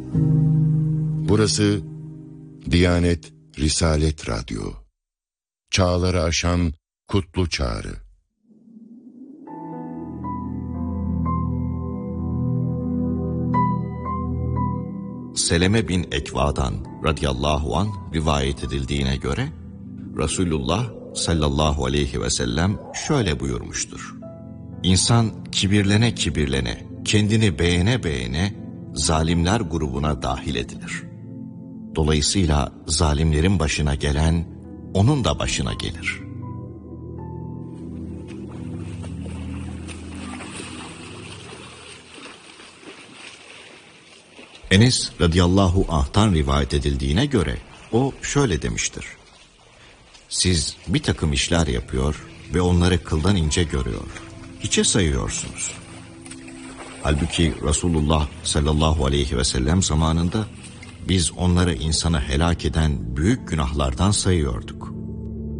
Burası Diyanet Risalet Radyo. Çağları aşan kutlu çağrı. Seleme bin Ekva'dan radıyallahu an rivayet edildiğine göre Resulullah sallallahu aleyhi ve sellem şöyle buyurmuştur. İnsan kibirlene kibirlene, kendini beğene beğene zalimler grubuna dahil edilir. Dolayısıyla zalimlerin başına gelen onun da başına gelir. Enes radıyallahu anh'tan rivayet edildiğine göre o şöyle demiştir. Siz bir takım işler yapıyor ve onları kıldan ince görüyor, hiçe sayıyorsunuz. Halbuki Resulullah sallallahu aleyhi ve sellem zamanında biz onları insanı helak eden büyük günahlardan sayıyorduk.